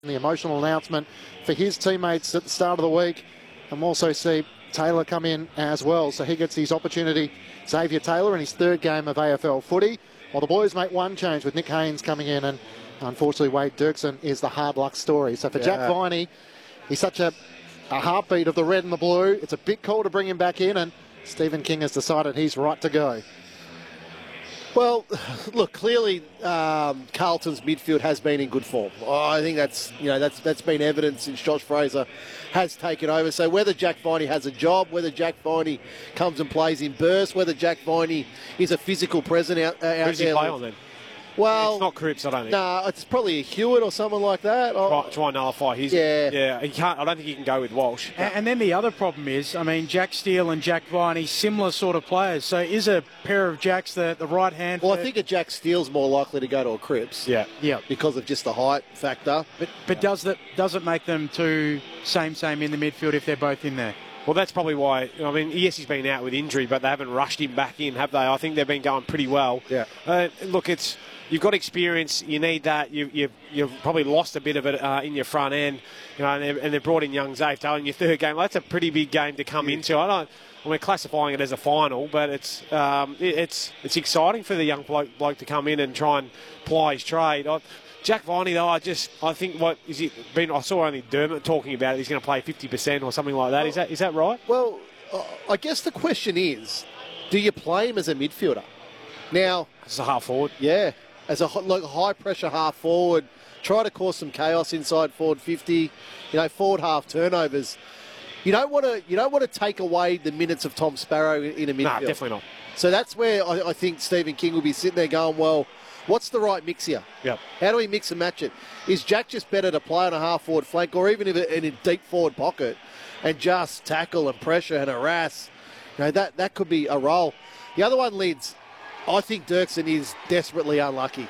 The emotional announcement for his teammates at the start of the week. And we'll also see Taylor come in as well. So he gets his opportunity, Xavier Taylor, in his third game of AFL footy. While the boys make one change with Nick Haynes coming in, and unfortunately Wade Dirksen is the hard luck story. So for Jack Viney, he's such a heartbeat of the red and the blue. It's a big call to bring him back in, and Stephen King has decided he's right to go. Well, look, clearly Carlton's midfield has been in good form. I think that's been evident since Josh Fraser has taken over. So whether Jack Viney has a job, whether Jack Viney comes and plays in bursts, whether Jack Viney is a physical presence out there. Who's he play on then? Well, it's not Cripps, I don't think. No, it's probably a Hewitt or someone like that. Try and nullify his. Yeah. He can't. I don't think he can go with Walsh. And then the other problem is, I mean, Jack Steele and Jack Viney, similar sort of players. So is a pair of Jacks the right hand? Well, I think a Jack Steele's more likely to go to a Cripps. Yeah. Because of just the height factor. But does it make them two same in the midfield if they're both in there? Well, that's probably why. I mean, yes, he's been out with injury, but they haven't rushed him back in, have they? I think they've been going pretty well. Yeah. Look, you've got experience. You need that. You've probably lost a bit of it in your front end, and they've brought in young Xavier Taylor in your third game. Well, that's a pretty big game to come into. We're classifying it as a final, but it's exciting for the young bloke to come in and try and ply his trade. Jack Viney, though, I think I saw only Dermot talking about it. He's going to play 50% or something like that. Is that right? Well, I guess the question is, do you play him as a midfielder? Now, as a half forward. Yeah, as a high pressure half forward, try to cause some chaos inside forward 50. Forward half turnovers. You don't want to take away the minutes of Tom Sparrow in a midfield. No, definitely not. So that's where I think Stephen King will be sitting there going, well, what's the right mix here? Yep. How do we mix and match it? Is Jack just better to play on a half-forward flank or even in a deep forward pocket and just tackle and pressure and harass? That could be a role. The other one, Lids, I think Dirksen is desperately unlucky.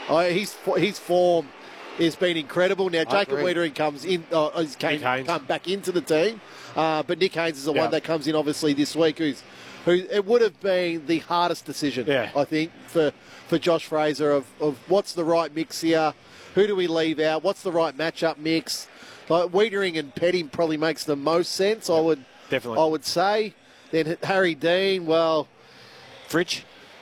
His form has been incredible. Now, Jacob Wiedering comes in, come back into the team, but Nick Haynes is the one that comes in, obviously, this week, who it would have been the hardest decision, I think, for Josh Fraser of what's the right mix here, who do we leave out, what's the right matchup mix. Wiedering and Petty probably makes the most sense, I would say. Then Harry Dean, well... Fritsch?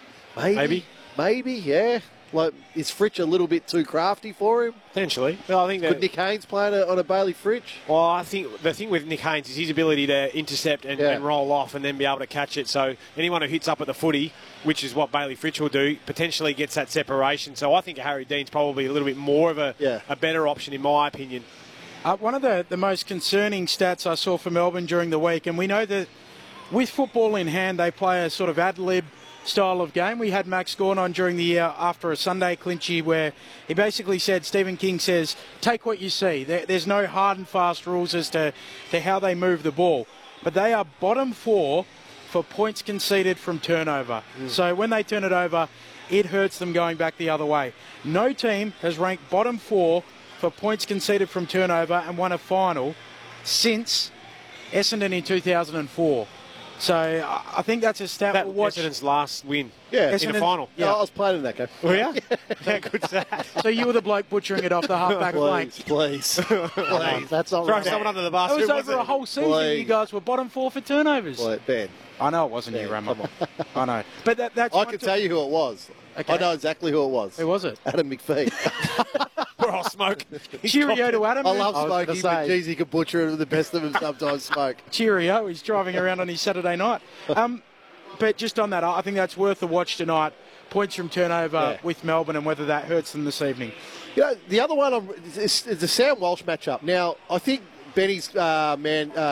Maybe, yeah. Is Fritsch a little bit too crafty for him? Potentially. Well, I think could Nick Haynes play on a Bailey Fritsch? Well, I think the thing with Nick Haynes is his ability to intercept and roll off and then be able to catch it. So anyone who hits up at the footy, which is what Bailey Fritsch will do, potentially gets that separation. So I think Harry Dean's probably a little bit more of a better option, in my opinion. One of the most concerning stats I saw for Melbourne during the week, and we know that with football in hand, they play a sort of ad-lib style of game. We had Max Gawn on during the year after a Sunday clinchy where he basically said, Stephen King says, take what you see. There's no hard and fast rules as to how they move the ball. But they are bottom 4 for points conceded from turnover. So when they turn it over, it hurts them going back the other way. No team has ranked bottom 4 for points conceded from turnover and won a final since Essendon in 2004. So I think that's a stat. That was Essendon's last win in a final. Yeah, I was playing in that game. Oh, yeah? Yeah, good stat. So you were the bloke butchering it off the half-back flank. Please. That's all Throw right. someone under the bus. It was over a whole season. You guys were bottom 4 for turnovers. Ben. I know it wasn't you, Ramon. I know. But that's. I can tell you who it was. Okay. I know exactly who it was. Who was it? Adam McPhee. I'll smoke. Cheerio to Adam. I love smoking, but geez, he can butcher it. The best of him sometimes smoke. Cheerio. He's driving around on his Saturday night. But just on that, I think that's worth the watch tonight. Points from turnover with Melbourne and whether that hurts them this evening. The other one is the Sam Walsh matchup. Now, I think Benny's Colton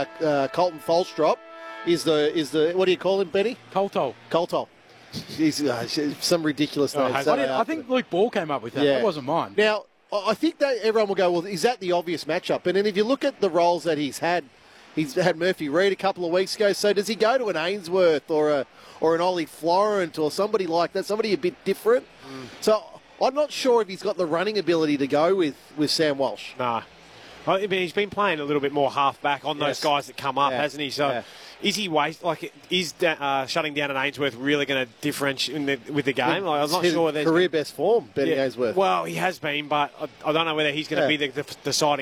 Folstrop is the what do you call him, Benny? Coltol. He's some ridiculous name. I think Luke Ball came up with that. That wasn't mine. Now, I think that everyone will go, well, is that the obvious matchup? And then if you look at the roles that he's had Murphy Reid a couple of weeks ago. So does he go to an Ainsworth or an Ollie Florent or somebody like that, somebody a bit different? So I'm not sure if he's got the running ability to go with Sam Walsh. Nah. I mean, he's been playing a little bit more half-back on those guys that come up, hasn't he? So, Is he shutting down at Ainsworth really going to differentiate with the game? Like, I'm not His sure. Career best form, Benny Ainsworth. Well, he has been, but I don't know whether he's going to be the deciding